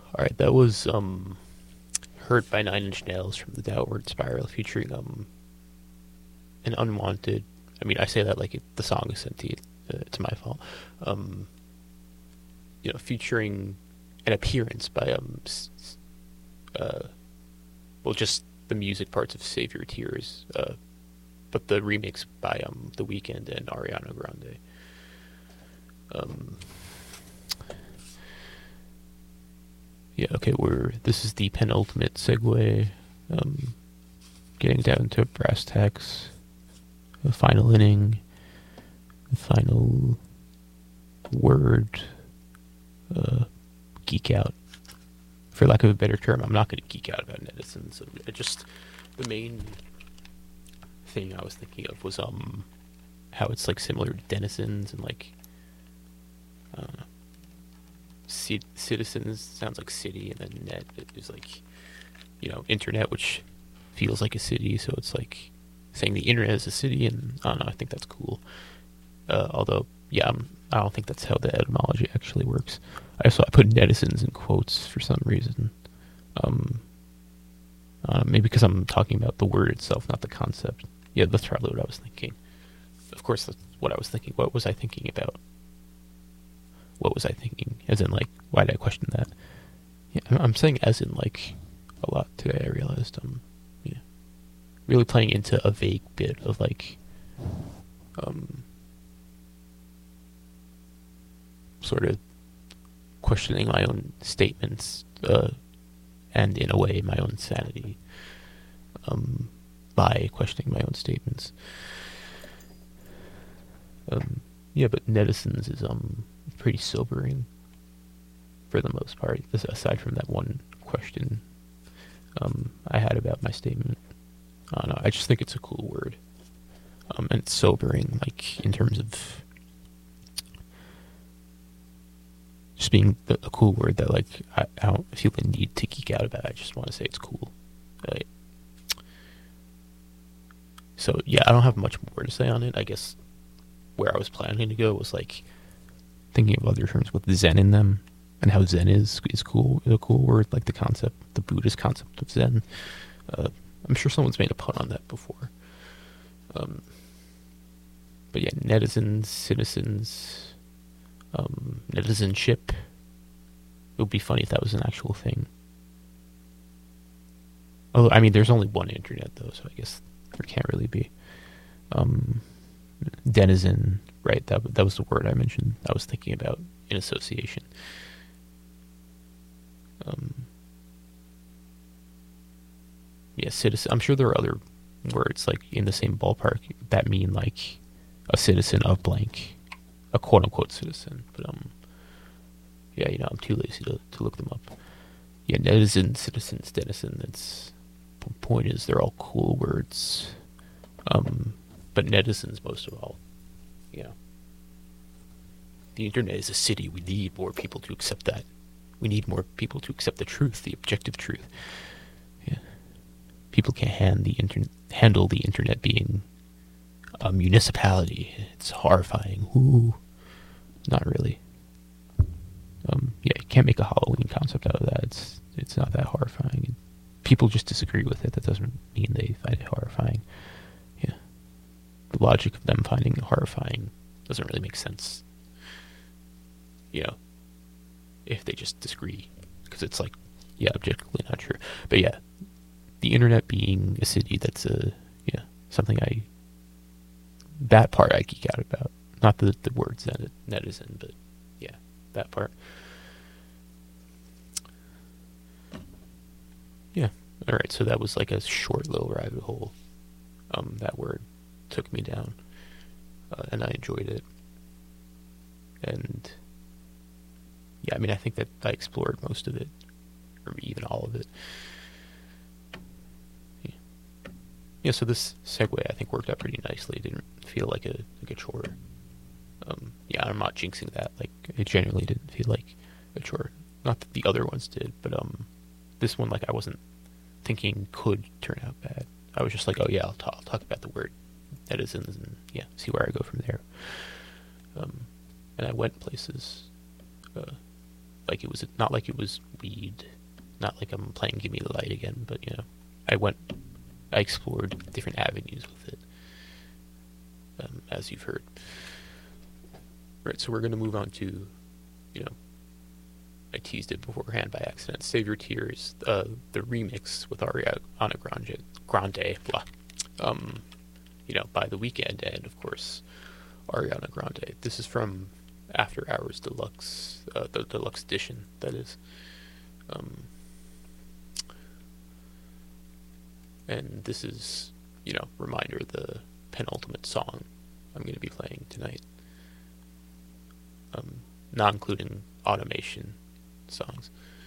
Alright, that was Hurt by Nine Inch Nails from the Downward Spiral featuring an unwanted. I mean, I say that like the song is sentient. It's my fault. Um, featuring an appearance by well, just the music parts of Save Your Tears, but the remix by The Weeknd and Ariana Grande. Um, yeah, okay, this is the penultimate segue. Um, Getting down to brass tacks, the final inning, the final word, geek out. For lack of a better term, I'm not going to geek out about netizens. So the main thing I was thinking of was how it's like similar to denizens and like citizens sounds like city, and then net is like internet, which feels like a city. So it's like saying the internet is a city, and I don't know. I think that's cool. Although, yeah, I don't think that's how the etymology actually works. I put netizens in quotes for some reason. Um, Maybe because I'm talking about the word itself, not the concept. Yeah, that's probably what I was thinking. Of course, that's what I was thinking. What was I thinking about? What was I thinking? As in, like, why did I question that? Yeah, I'm saying as in, like, a lot today. I realized yeah, really playing into a vague bit of like, um, sort of questioning my own statements, and in a way my own sanity, by questioning my own statements. Yeah, but netizens is pretty sobering for the most part. Aside from that one question I had about my statement, I don't know. I just think it's a cool word, and it's sobering, like in terms of just being a cool word that like I don't feel the need to geek out about. I just want to say it's cool. Right? So yeah, I don't have much more to say on it. I guess where I was planning to go was like thinking of other terms with Zen in them, and how Zen is cool. Is a cool word, like the concept, the Buddhist concept of Zen. I'm sure someone's made a pun on that before. Um, but yeah, netizens, citizens, netizenship. It would be funny if that was an actual thing. Although, I mean, there's only one internet though, so I guess there can't really be. Um, Denizen, right? That was the word I mentioned. I was thinking about in association. Um, yeah, citizen. I'm sure there are other words like in the same ballpark that mean like a citizen of blank, a quote unquote citizen. But yeah, I'm too lazy to look them up. Yeah, netizen, citizens, denizen. That's point is they're all cool words. But netizens most of all. Yeah. The internet is a city. We need more people to accept that. We need more people to accept the truth, the objective truth. Yeah. People can't handle the internet being a municipality. It's horrifying. Ooh. Not really. Yeah, you can't make a Halloween concept out of that. It's not that horrifying. People just disagree with it. That doesn't mean they find it horrifying. Yeah. The logic of them finding it horrifying doesn't really make sense. If they just disagree. Because it's like, yeah, objectively not true. But yeah, the internet being a city, that's something that part I geek out about. Not the words netizen, but yeah, that part. Yeah. Alright, so that was like a short little rabbit hole. That word took me down. And I enjoyed it. And yeah, I mean, I think that I explored most of it, or even all of it. Yeah, so this segue I think worked out pretty nicely. It didn't feel like a chore. Yeah, I'm not jinxing that. Like, it genuinely didn't feel like a chore. Not that the other ones did, but this one, like, I wasn't thinking could turn out bad. I was just like, oh yeah, I'll talk about the word netizens and yeah, see where I go from there. And I went places. like it was not like it was weed, not like I'm playing Give Me the Light again, but you know, I explored different avenues with it, as you've heard. Right, so we're gonna move on to, you know, I teased it beforehand by accident. Save Your Tears, the remix with Ariana Grande, blah. You know, by The Weeknd, and of course Ariana Grande. This is from After Hours Deluxe, the deluxe edition, that is. And this is, you know, reminder, the penultimate song I'm going to be playing tonight. Not including automation songs.